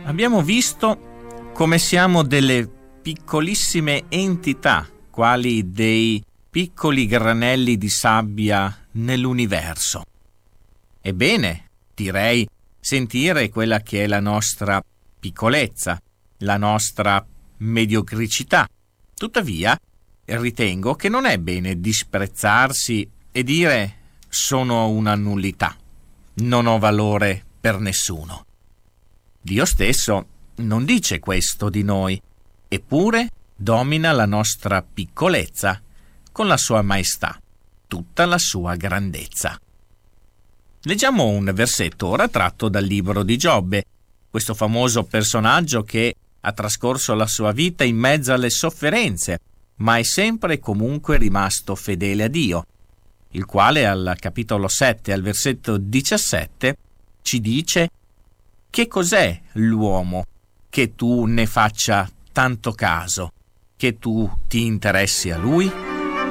Abbiamo visto come siamo delle piccolissime entità, quali dei piccoli granelli di sabbia nell'universo. Ebbene, direi sentire quella che è la nostra piccolezza, la nostra mediocrità. Tuttavia, ritengo che non è bene disprezzarsi e dire sono una nullità, non ho valore per nessuno. Dio stesso non dice questo di noi, eppure domina la nostra piccolezza con la sua maestà, tutta la sua grandezza. Leggiamo un versetto ora tratto dal libro di Giobbe, questo famoso personaggio che ha trascorso la sua vita in mezzo alle sofferenze, ma è sempre e comunque rimasto fedele a Dio, il quale al capitolo 7, al versetto 17, ci dice: che cos'è l'uomo che tu ne faccia tanto caso, che tu ti interessi a lui?